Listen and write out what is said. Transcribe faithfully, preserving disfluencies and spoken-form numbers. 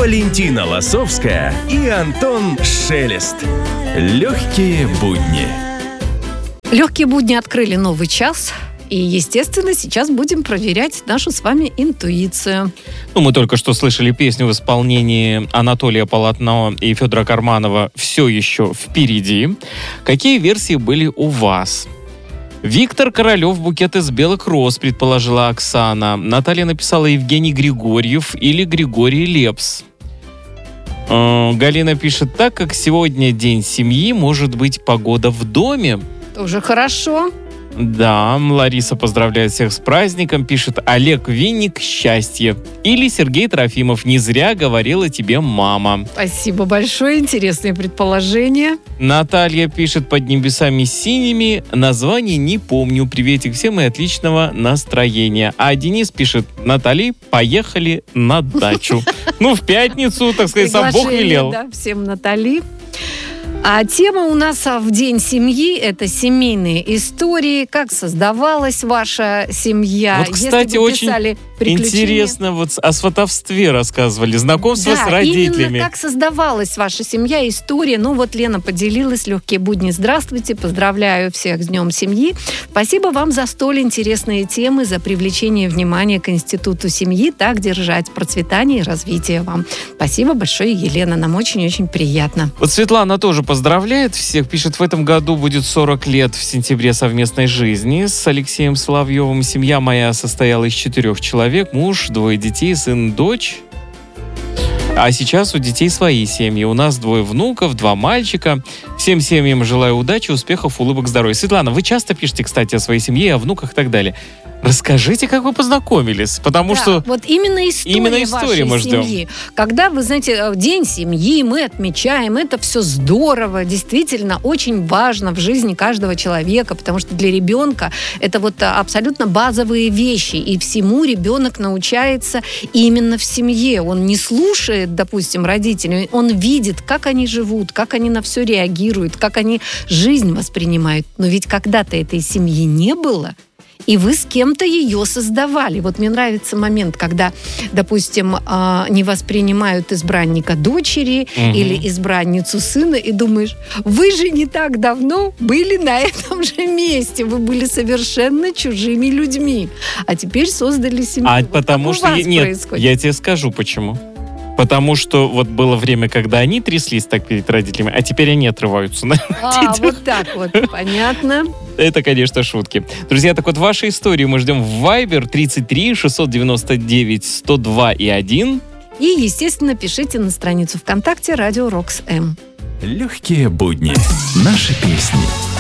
Валентина Лосовская и Антон Шелест. Легкие будни. Легкие будни открыли новый час. И, естественно, сейчас будем проверять нашу с вами интуицию. Ну, мы только что слышали песню в исполнении Анатолия Полотно и Федора Карманова «Все еще впереди». Какие версии были у вас? Виктор Королев «Букет из белых роз», предположила Оксана. Наталья написала Евгений Григорьев или Григорий Лепс. Э, Галина пишет: так как сегодня день семьи, может быть, погода в доме. Тоже хорошо. Да, Лариса поздравляет всех с праздником, пишет Олег Винник «Счастье». Или Сергей Трофимов «Не зря говорила тебе мама». Спасибо большое, интересные предположения. Наталья пишет «Под небесами синими», название не помню, приветик всем и отличного настроения. А Денис пишет: Натали, поехали на дачу. Ну, в пятницу, так сказать, сам Бог велел. Да, всем Натали. А тема у нас в День семьи – это семейные истории, как создавалась ваша семья. Вот, кстати, очень интересно, вот о сватовстве рассказывали, знакомство да, с родителями. Именно как создавалась ваша семья, история. Ну вот Лена поделилась, легкие будни, здравствуйте, поздравляю всех с Днем семьи. Спасибо вам за столь интересные темы, за привлечение внимания к Институту семьи. Так держать, процветание и развитие вам. Спасибо большое, Елена, нам очень-очень приятно. Вот Светлана тоже поздравляет всех, пишет: в этом году будет сорок лет в сентябре совместной жизни с Алексеем Соловьевым. Семья моя состояла из четырех человек, муж, двое детей, сын, дочь. А сейчас у детей свои семьи. У нас двое внуков, два мальчика. Всем семьям желаю удачи, успехов, улыбок, здоровья. Светлана, вы часто пишете, кстати, о своей семье, о внуках и так далее. Расскажите, как вы познакомились, потому да, что вот именно история, именно история вашей мы ждем. семьи. Когда, вы знаете, День семьи мы отмечаем, это все здорово, действительно очень важно в жизни каждого человека, потому что для ребенка это вот абсолютно базовые вещи, и всему ребенок научается именно в семье. Он не слушает, допустим, родителей, он видит, как они живут, как они на все реагируют, как они жизнь воспринимают. Но ведь когда-то этой семьи не было, и вы с кем-то ее создавали. Вот мне нравится момент, когда, допустим, не воспринимают избранника дочери угу. или избранницу сына, и думаешь, вы же не так давно были на этом же месте, вы были совершенно чужими людьми, а теперь создали семью. А вот потому что я, нет, происходит? Я тебе скажу почему. Потому что вот было время, когда они тряслись так перед родителями, а теперь они отрываются. А, вот так вот, понятно. Это, конечно, шутки. Друзья, так вот, ваши истории мы ждем в Viber тридцать три шестьсот девяносто девять сто два и один. И, естественно, пишите на страницу ВКонтакте Радио Рокс М. Легкие будни. Наши песни.